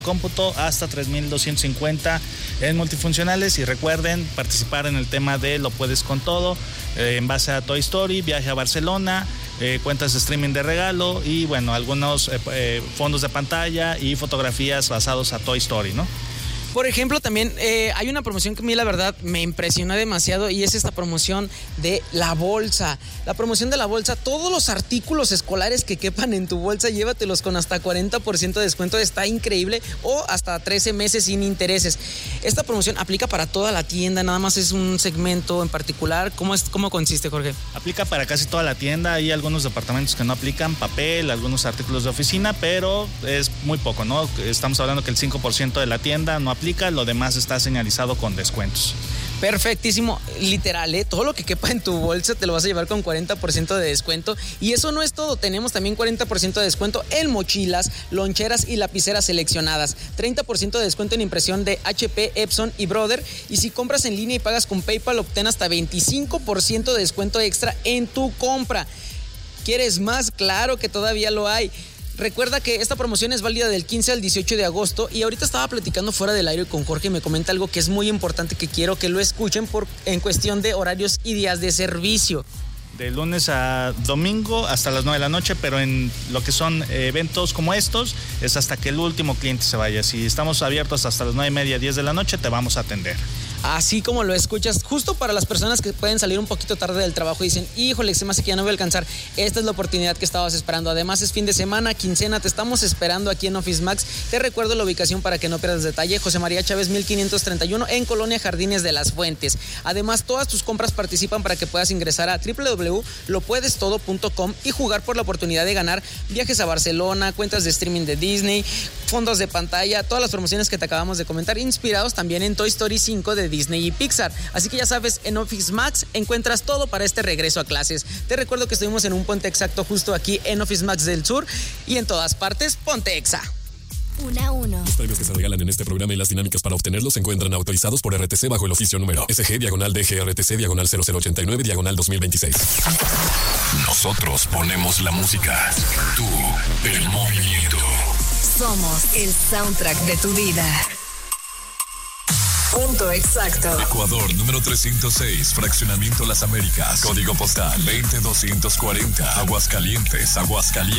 cómputo hasta 3,250 en multifuncionales. Y recuerden participar en el tema de Lo Puedes con Todo, en base a Toy Story, viaje a Barcelona, cuentas de streaming de regalo y bueno, algunos fondos de pantalla y fotografías basados a Toy Story, ¿no? Por ejemplo, también hay una promoción que a mí la verdad me impresionó demasiado y es esta promoción de la bolsa. La promoción de la bolsa, todos los artículos escolares que quepan en tu bolsa, llévatelos con hasta 40% de descuento, está increíble, o hasta 13 meses sin intereses. Esta promoción aplica para toda la tienda, nada más es un segmento en particular. ¿Cómo consiste, Jorge? Aplica para casi toda la tienda, hay algunos departamentos que no aplican, papel, algunos artículos de oficina, pero es muy poco, ¿no? Estamos hablando que el 5% de la tienda no aplica, lo demás está señalizado con descuentos. Perfectísimo, literal, todo lo que quepa en tu bolsa te lo vas a llevar con 40% de descuento. Y eso no es todo, tenemos también 40% de descuento en mochilas, loncheras y lapiceras seleccionadas, 30% de descuento en impresión de HP, Epson y Brother. Y si compras en línea y pagas con PayPal, obtén hasta 25% de descuento extra en tu compra. ¿Quieres más? Claro que todavía lo hay. Recuerda que esta promoción es válida del 15 al 18 de agosto y ahorita estaba platicando fuera del aire con Jorge y me comenta algo que es muy importante, que quiero que lo escuchen en cuestión de horarios y días de servicio. De lunes a domingo hasta las 9 de la noche, pero en lo que son eventos como estos es hasta que el último cliente se vaya. Si estamos abiertos hasta las 9:30, 10 de la noche, te vamos a atender. Así como lo escuchas, justo para las personas que pueden salir un poquito tarde del trabajo y dicen, híjole, se me hace que ya no voy a alcanzar, esta es la oportunidad que estabas esperando. Además es fin de semana, quincena, te estamos esperando aquí en Office Max. Te recuerdo la ubicación para que no pierdas detalle: José María Chávez 1531 en Colonia Jardines de las Fuentes. Además, todas tus compras participan para que puedas ingresar a www.lopuedestodo.com y jugar por la oportunidad de ganar viajes a Barcelona, cuentas de streaming de Disney, fondos de pantalla, todas las promociones que te acabamos de comentar, inspirados también en Toy Story 5 de Disney y Pixar. Así que ya sabes, en Office Max encuentras todo para este regreso a clases. Te recuerdo que estuvimos en un Ponte Exacto justo aquí en Office Max del Sur, y en todas partes, Ponte Exa. 1-1. Los premios que se regalan en este programa y las dinámicas para obtenerlos se encuentran autorizados por RTC bajo el oficio número SG/DGRTC/0089/2026. Nosotros ponemos la música, tú el movimiento. Somos el soundtrack de tu vida. Punto Exacto. Ecuador, número 306, Fraccionamiento Las Américas. Código postal 20240. Aguascalientes, Aguascalientes.